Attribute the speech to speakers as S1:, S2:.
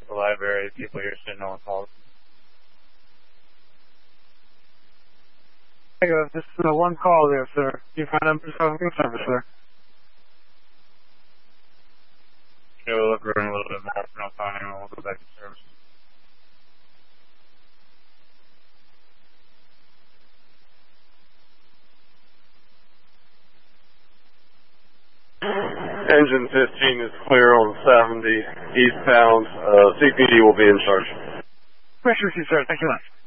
S1: the library. People here should know what calls.
S2: Hey, this is one call there, sir. You find number 7 service, sir.
S1: Okay, we'll look around a little bit more. If we don't find anyone, we'll go back to service.
S3: Engine 15 is clear on 70 eastbound. CPD will be in charge.
S2: Pressure, sir. Thank you much.